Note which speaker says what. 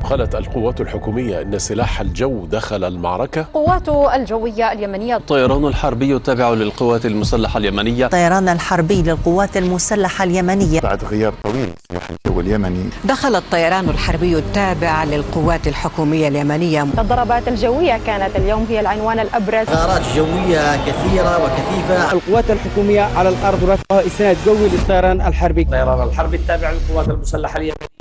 Speaker 1: قالت القوات الحكومية إن سلاح الجو دخل المعركة.
Speaker 2: القوات الجوية اليمنية.
Speaker 3: الطيران الحربي التابع للقوات المسلحة اليمنية.
Speaker 4: الطيران الحربي للقوات المسلحة اليمنية.
Speaker 5: بعد غياب طويل سلاح الجو اليمني
Speaker 6: دخل الطيران الحربي التابع للقوات الحكومية اليمنية.
Speaker 2: الضربات الجوية كانت اليوم هي العنوان الأبرز.
Speaker 7: غارات جوية كثيرة وكثيفة.
Speaker 8: القوات الحكومية على الأرض رفع إسناد قوي للطيران الحربي.
Speaker 9: الطيران الحربي التابع للقوات المسلحة اليمنية.